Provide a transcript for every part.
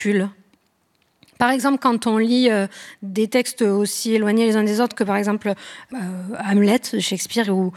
Par exemple, quand on lit des textes aussi éloignés les uns des autres que, par exemple, Hamlet de Shakespeare ou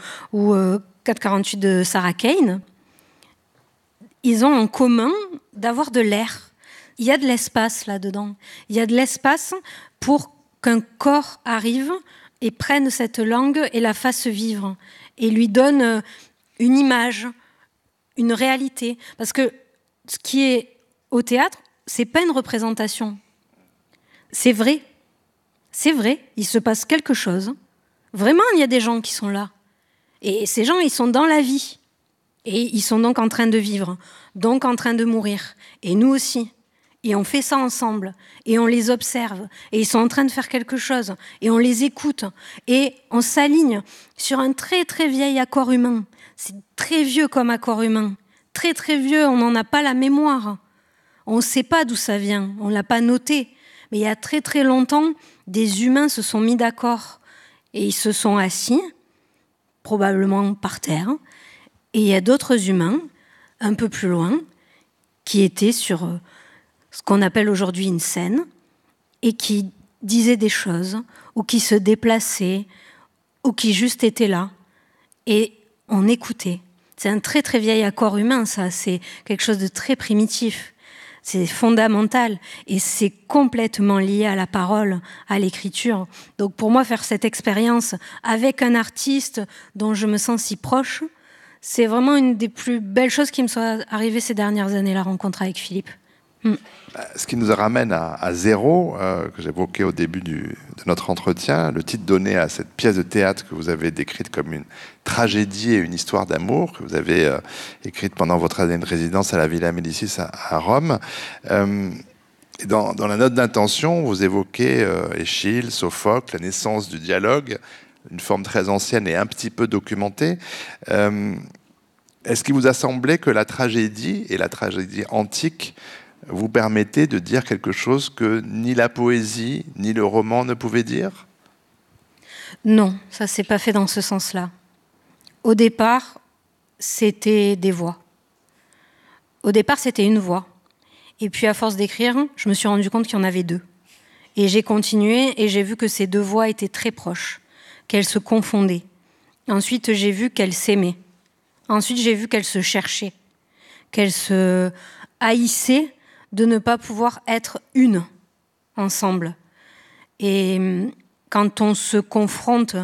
448 de Sarah Kane, ils ont en commun d'avoir de l'air. Il y a de l'espace là-dedans. Il y a de l'espace pour qu'un corps arrive et prenne cette langue et la fasse vivre et lui donne une image, une réalité. Parce que ce qui est au théâtre, c'est pas une représentation. C'est vrai. C'est vrai. Il se passe quelque chose. Vraiment, il y a des gens qui sont là. Et ces gens, ils sont dans la vie. Et ils sont donc en train de vivre, donc en train de mourir. Et nous aussi. Et on fait ça ensemble. Et on les observe. Et ils sont en train de faire quelque chose. Et on les écoute. Et on s'aligne sur un très très vieil accord humain. C'est très vieux comme accord humain. Très très vieux, on n'en a pas la mémoire. On ne sait pas d'où ça vient. On ne l'a pas noté. Mais il y a très très longtemps, des humains se sont mis d'accord. Et ils se sont assis, probablement par terre. Et il y a d'autres humains, un peu plus loin, qui étaient sur ce qu'on appelle aujourd'hui une scène, et qui disaient des choses, ou qui se déplaçaient, ou qui juste étaient là. Et on écoutait. C'est un très très vieil accord humain, ça. C'est quelque chose de très primitif. C'est fondamental. Et c'est complètement lié à la parole, à l'écriture. Donc pour moi, faire cette expérience avec un artiste dont je me sens si proche, c'est vraiment une des plus belles choses qui me soit arrivées ces dernières années, la rencontre avec Philippe. Ce qui nous ramène à Zéro, que j'évoquais au début de notre entretien, le titre donné à cette pièce de théâtre que vous avez décrite comme une tragédie et une histoire d'amour, que vous avez écrite pendant votre année de résidence à la Villa Médicis à Rome. Dans la note d'intention, vous évoquez Échille, Sophocle, la naissance du dialogue, une forme très ancienne et un petit peu documentée. Est-ce qu'il vous a semblé que la tragédie, et la tragédie antique, vous permettait de dire quelque chose que ni la poésie, ni le roman ne pouvaient dire ? Non, ça ne s'est pas fait dans ce sens-là. Au départ, c'était des voix. Au départ, c'était une voix. Et puis, à force d'écrire, je me suis rendu compte qu'il y en avait deux. Et j'ai continué et j'ai vu que ces deux voix étaient très proches, qu'elles se confondaient. Ensuite, j'ai vu qu'elles s'aimaient. Ensuite, j'ai vu qu'elles se cherchaient, qu'elles se haïssaient de ne pas pouvoir être une ensemble. Et quand on se confronte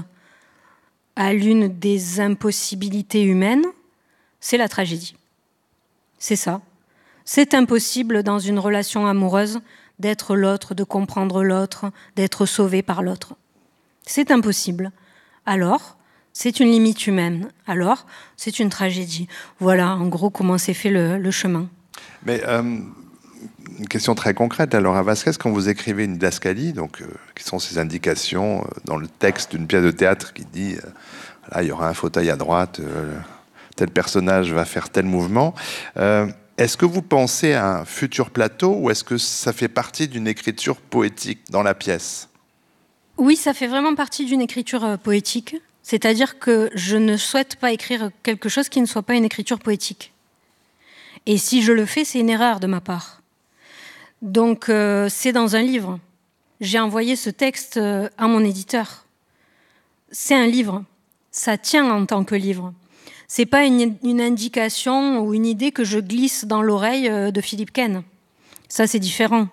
à l'une des impossibilités humaines, c'est la tragédie. C'est ça. C'est impossible dans une relation amoureuse d'être l'autre, de comprendre l'autre, d'être sauvé par l'autre. C'est impossible. Alors, c'est une limite humaine. Alors, c'est une tragédie. Voilà, en gros, comment s'est fait le chemin. Mais une question très concrète, Laura Vasquez, quand vous écrivez une didascalie, donc qui sont ces indications dans le texte d'une pièce de théâtre qui dit là, il y aura un fauteuil à droite, tel personnage va faire tel mouvement. Est-ce que vous pensez à un futur plateau ou est-ce que ça fait partie d'une écriture poétique dans la pièce ? Oui, ça fait vraiment partie d'une écriture poétique. C'est-à-dire que je ne souhaite pas écrire quelque chose qui ne soit pas une écriture poétique. Et si je le fais, c'est une erreur de ma part. Donc, c'est dans un livre. J'ai envoyé ce texte à mon éditeur. C'est un livre. Ça tient en tant que livre. C'est pas une indication ou une idée que je glisse dans l'oreille de Philippe Ken. Ça, c'est différent.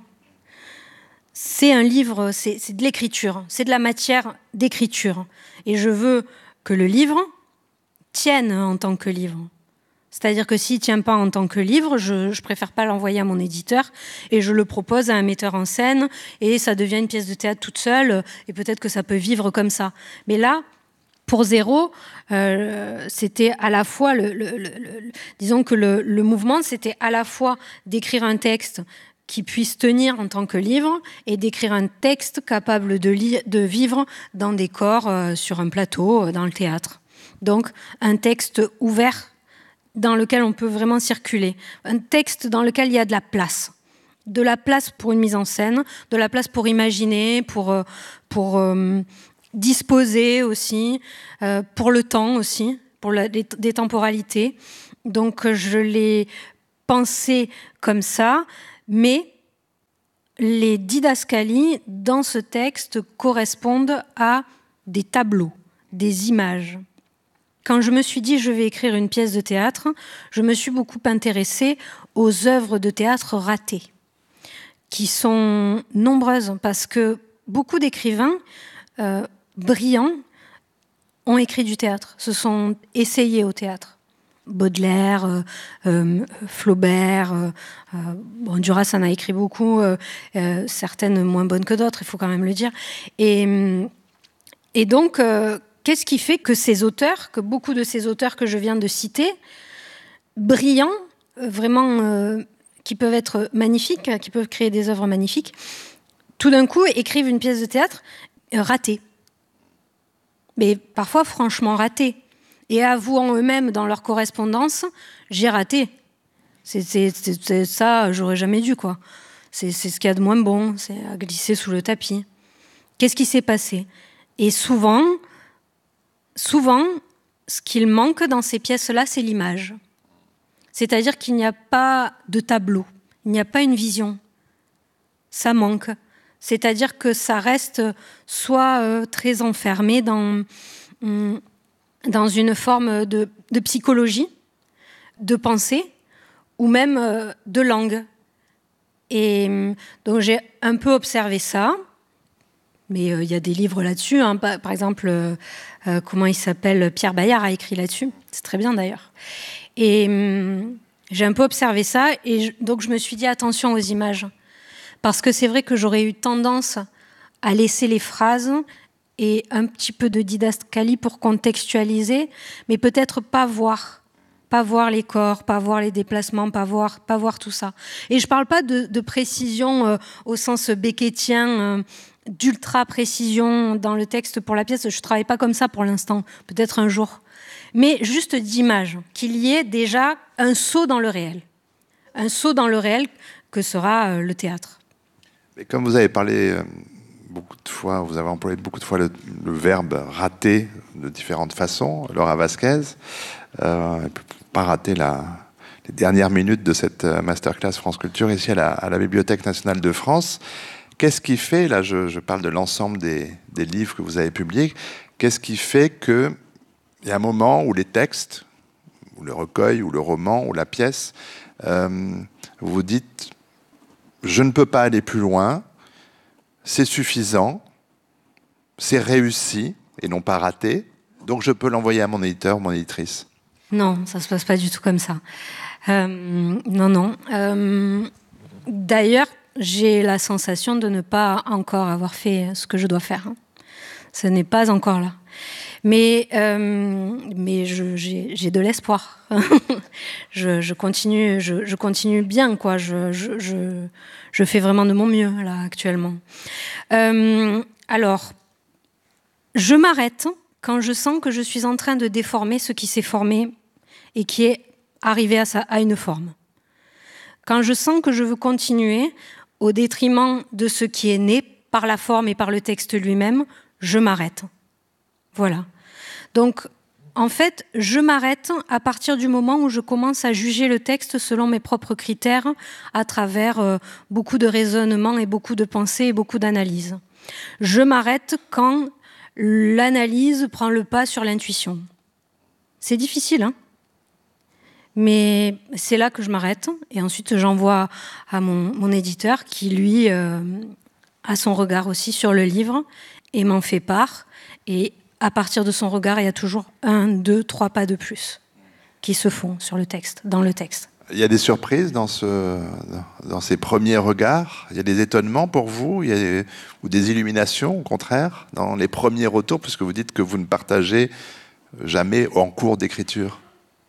C'est un livre, c'est de l'écriture. C'est de la matière d'écriture. Et je veux que le livre tienne en tant que livre. C'est-à-dire que s'il ne tient pas en tant que livre, je préfère pas l'envoyer à mon éditeur et je le propose à un metteur en scène et ça devient une pièce de théâtre toute seule et peut-être que ça peut vivre comme ça. Mais là, pour Zéro, c'était à la fois, disons que le mouvement, c'était à la fois d'écrire un texte qui puisse tenir en tant que livre et d'écrire un texte capable de vivre dans des corps, sur un plateau, dans le théâtre. Donc, un texte ouvert dans lequel on peut vraiment circuler. Un texte dans lequel il y a de la place. De la place pour une mise en scène, de la place pour imaginer, pour disposer aussi, pour le temps aussi, pour des temporalités. Donc je l'ai pensé comme ça, mais les didascalies dans ce texte correspondent à des tableaux, des images. Quand je me suis dit je vais écrire une pièce de théâtre, je me suis beaucoup intéressée aux œuvres de théâtre ratées, qui sont nombreuses parce que beaucoup d'écrivains brillants ont écrit du théâtre, se sont essayés au théâtre. Baudelaire, Flaubert, Duras en a écrit beaucoup, certaines moins bonnes que d'autres, il faut quand même le dire. Et donc, qu'est-ce qui fait que ces auteurs, que beaucoup de ces auteurs que je viens de citer, brillants, vraiment, qui peuvent être magnifiques, qui peuvent créer des œuvres magnifiques, tout d'un coup écrivent une pièce de théâtre ratée. Mais parfois franchement ratée. Et avouant eux-mêmes dans leur correspondance, j'ai raté. C'est ça, j'aurais jamais dû, quoi. C'est ce qu'il y a de moins bon, c'est à glisser sous le tapis. Qu'est-ce qui s'est passé? Et souvent, ce qu'il manque dans ces pièces-là, c'est l'image. C'est-à-dire qu'il n'y a pas de tableau, il n'y a pas une vision. Ça manque. C'est-à-dire que ça reste soit très enfermé dans une forme de psychologie, de pensée, ou même de langue. Et donc j'ai un peu observé ça, mais il y a des livres là-dessus. Hein. Par exemple, comment il s'appelle? Pierre Bayard a écrit là-dessus. C'est très bien d'ailleurs. Et j'ai un peu observé ça, et donc je me suis dit attention aux images. Parce que c'est vrai que j'aurais eu tendance à laisser les phrases et un petit peu de didascalie pour contextualiser, mais peut-être pas voir les corps, pas voir les déplacements, pas voir tout ça. Et je parle pas de précision au sens beckettien, d'ultra précision dans le texte pour la pièce. Je travaille pas comme ça pour l'instant, peut-être un jour. Mais juste d'image, qu'il y ait déjà un saut dans le réel que sera le théâtre. Et comme vous avez parlé beaucoup de fois, vous avez employé beaucoup de fois le verbe rater de différentes façons, Laura Vasquez, pas rater les dernières minutes de cette masterclass France Culture ici à la Bibliothèque nationale de France. Qu'est-ce qui fait, là je parle de l'ensemble des livres que vous avez publiés, qu'est-ce qui fait qu'il y a un moment où les textes, ou le recueil, ou le roman, ou la pièce, vous vous dites je ne peux pas aller plus loin, c'est suffisant, c'est réussi et non pas raté, donc je peux l'envoyer à mon éditeur, mon éditrice? Non, ça se passe pas du tout comme ça. Non. D'ailleurs, j'ai la sensation de ne pas encore avoir fait ce que je dois faire. Ce n'est pas encore là. Mais j'ai de l'espoir. je continue bien, quoi. Je fais vraiment de mon mieux, là, actuellement. Alors, je m'arrête quand je sens que je suis en train de déformer ce qui s'est formé et qui est arrivé à une forme. Quand je sens que je veux continuer au détriment de ce qui est né par la forme et par le texte lui-même, je m'arrête. Voilà. Donc, en fait, je m'arrête à partir du moment où je commence à juger le texte selon mes propres critères, à travers beaucoup de raisonnements et beaucoup de pensées et beaucoup d'analyses. Je m'arrête quand l'analyse prend le pas sur l'intuition. C'est difficile, hein ? Mais c'est là que je m'arrête. Et ensuite, j'envoie à mon éditeur qui, lui, a son regard aussi sur le livre et m'en fait part. Et à partir de son regard, il y a toujours 1, 2, 3 pas de plus qui se font sur le texte, dans le texte. Il y a des surprises dans ces premiers regards? Il y a des étonnements pour vous? Ou des illuminations, au contraire, dans les premiers retours, puisque vous dites que vous ne partagez jamais en cours d'écriture?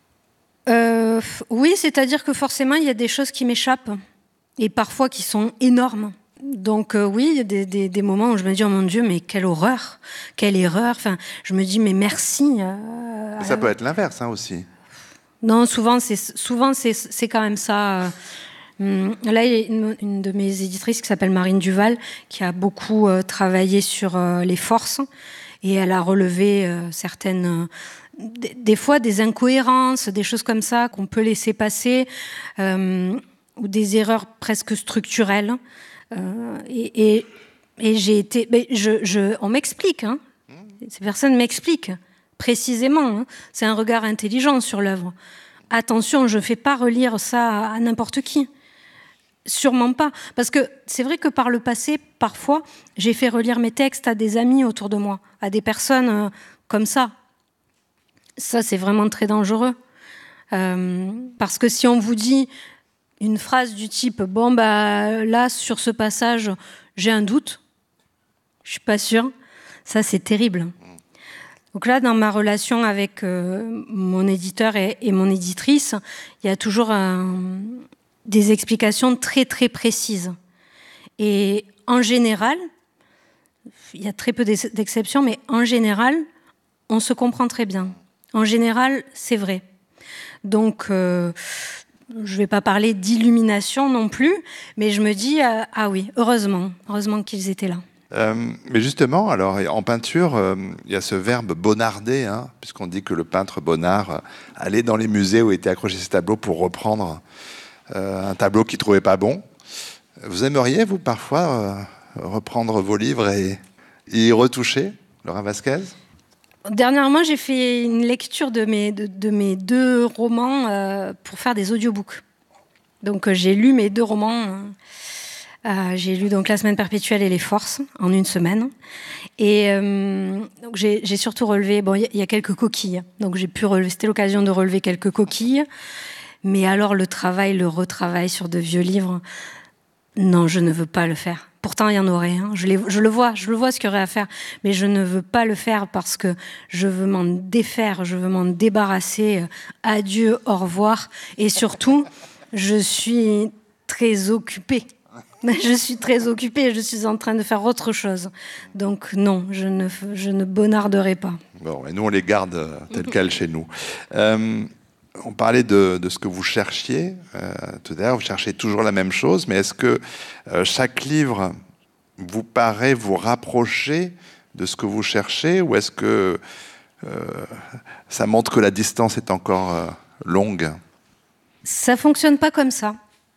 Oui, c'est-à-dire que forcément, il y a des choses qui m'échappent, et parfois qui sont énormes. Donc oui, il y a des moments où je me dis, oh mon Dieu, mais quelle horreur, quelle erreur. Enfin, je me dis, mais merci. Ça peut être l'inverse, hein, aussi. Non, souvent c'est quand même ça. Là, il y a une de mes éditrices qui s'appelle Marine Duval, qui a beaucoup travaillé sur les forces, et elle a relevé certaines... des fois des incohérences, des choses comme ça qu'on peut laisser passer, ou des erreurs presque structurelles Et j'ai été... on m'explique, hein. Ces personnes m'expliquent précisément. Hein. C'est un regard intelligent sur l'œuvre. Attention, je ne fais pas relire ça à n'importe qui. Sûrement pas. Parce que c'est vrai que par le passé, parfois, j'ai fait relire mes textes à des amis autour de moi, à des personnes comme ça. Ça, c'est vraiment très dangereux. Parce que si on vous dit une phrase du type « Bon, bah, là, sur ce passage, j'ai un doute. Je ne suis pas sûre. » Ça, c'est terrible. Donc là, dans ma relation avec mon éditeur et mon éditrice, il y a toujours des explications très, très précises. Et en général, il y a très peu d'exceptions, mais en général, on se comprend très bien. En général, c'est vrai. Donc, je ne vais pas parler d'illumination non plus, mais je me dis, ah oui, heureusement qu'ils étaient là. Mais justement, alors, en peinture, il y a ce verbe bonarder, hein, puisqu'on dit que le peintre Bonnard allait dans les musées où étaient accrochés ces tableaux pour reprendre un tableau qu'il ne trouvait pas bon. Vous aimeriez, vous, parfois, reprendre vos livres et y retoucher, Laura Vasquez ? Dernièrement, j'ai fait une lecture de mes 2 romans pour faire des audiobooks. Donc, j'ai lu mes 2 romans. J'ai lu donc La Semaine perpétuelle et Les Forces en une semaine. Et donc j'ai surtout relevé... Bon, il y a quelques coquilles. Donc, j'ai pu relever... C'était l'occasion de relever quelques coquilles. Mais alors, le retravail sur de vieux livres, non, je ne veux pas le faire. Pourtant, il y en aurait. Hein. Je le vois ce qu'il y aurait à faire. Mais je ne veux pas le faire parce que je veux m'en défaire, je veux m'en débarrasser. Adieu, au revoir. Et surtout, je suis très occupée. Je suis très occupée, je suis en train de faire autre chose. Donc non, je ne bonarderai pas. Bon, et nous, on les garde telles quelles chez nous. On parlait de ce que vous cherchiez tout à l'heure, vous cherchez toujours la même chose, mais est-ce que chaque livre vous paraît vous rapprocher de ce que vous cherchez, ou est-ce que ça montre que la distance est encore longue ? Ça ne fonctionne pas comme ça.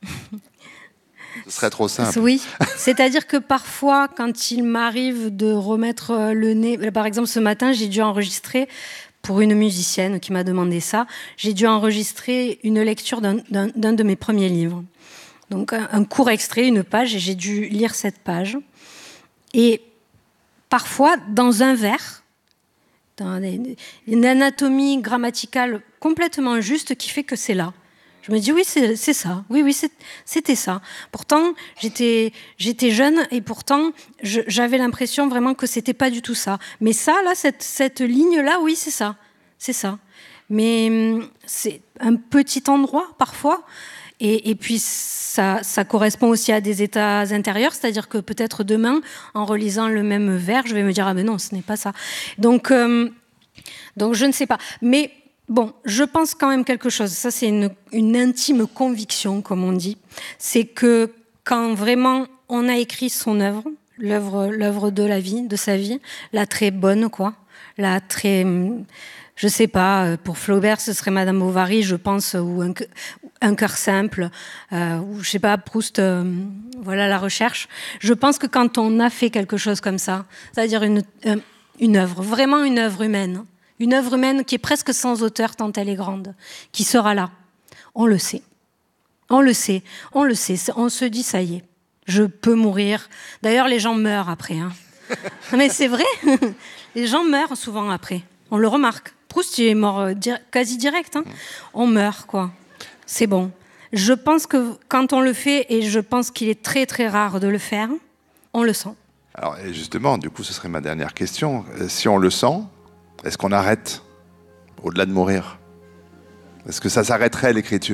Ce serait trop simple. Oui, c'est-à-dire que parfois, quand il m'arrive de remettre le nez... Par exemple, ce matin, j'ai dû enregistrer, pour une musicienne qui m'a demandé ça, j'ai dû enregistrer une lecture d'un de mes premiers livres. Donc, un court extrait, une page, et j'ai dû lire cette page. Et parfois, dans un vers, dans une anatomie grammaticale complètement juste qui fait que c'est là. Je me dis, oui, c'est ça. Oui, c'était ça. Pourtant, j'étais jeune et pourtant, j'avais l'impression vraiment que c'était pas du tout ça. Mais ça, là, cette ligne-là, oui, c'est ça. C'est ça. Mais c'est un petit endroit, parfois. Et puis, ça correspond aussi à des états intérieurs. C'est-à-dire que peut-être demain, en relisant le même vers, je vais me dire, ah ben non, ce n'est pas ça. Donc, je ne sais pas. Mais... Bon, je pense quand même quelque chose, ça c'est une intime conviction, comme on dit, c'est que quand vraiment on a écrit son œuvre, l'œuvre de la vie, de sa vie, la très bonne, quoi, la très, je sais pas, pour Flaubert ce serait Madame Bovary, je pense, ou un cœur simple, ou je sais pas, Proust, voilà la recherche. Je pense que quand on a fait quelque chose comme ça, c'est-à-dire une œuvre, vraiment une œuvre humaine, une œuvre humaine qui est presque sans auteur tant elle est grande, qui sera là. On le sait. On le sait. On se dit, ça y est, je peux mourir. D'ailleurs, les gens meurent après. Hein. Mais c'est vrai. Les gens meurent souvent après. On le remarque. Proust, il est mort quasi direct. Hein. On meurt, quoi. C'est bon. Je pense que quand on le fait, et je pense qu'il est très, très rare de le faire, on le sent. Alors, et justement, du coup, ce serait ma dernière question. Si on le sent, est-ce qu'on arrête au-delà de mourir ? Est-ce que ça s'arrêterait, l'écriture ?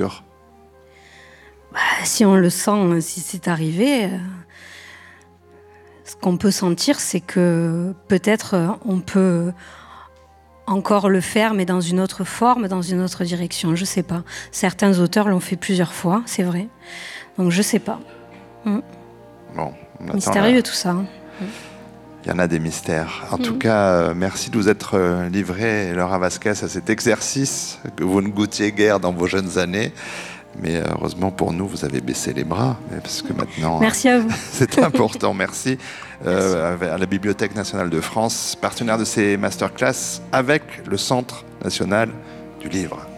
Si on le sent, si c'est arrivé, ce qu'on peut sentir, c'est que peut-être on peut encore le faire, mais dans une autre forme, dans une autre direction. Je ne sais pas. Certains auteurs l'ont fait plusieurs fois, c'est vrai. Donc je ne sais pas. Bon, mystérieux tout ça. Il y en a des mystères. En tout cas, merci de vous être livrée, Laura Vasquez, à cet exercice que vous ne goûtiez guère dans vos jeunes années, Mais heureusement pour nous, vous avez baissé les bras, parce que maintenant... Merci à vous. C'est important, merci. À la Bibliothèque nationale de France, partenaire de ces masterclass avec le Centre national du livre.